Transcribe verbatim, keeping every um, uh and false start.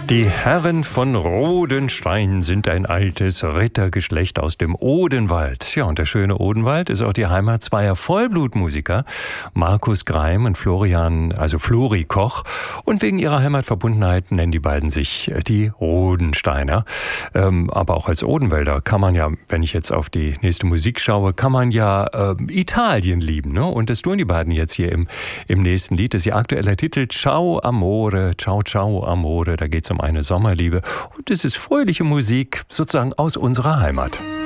Die Herren von Rodenstein sind ein altes Rittergeschlecht aus dem Odenwald. Ja, und der schöne Odenwald ist auch die Heimat zweier Vollblutmusiker, Markus Greim und Florian, also Flori Koch. Und wegen ihrer Heimatverbundenheit nennen die beiden sich die Rodensteiner. Ähm, aber auch als Odenwälder kann man ja, wenn ich jetzt auf die nächste Musik schaue, kann man ja äh, Italien lieben. Ne? Und das tun die beiden jetzt hier im, im nächsten Lied. Das ist ihr aktueller Titel Ciao Amore, Ciao Ciao Amore. Da geht es um eine Sommerliebe und es ist fröhliche Musik sozusagen aus unserer Heimat.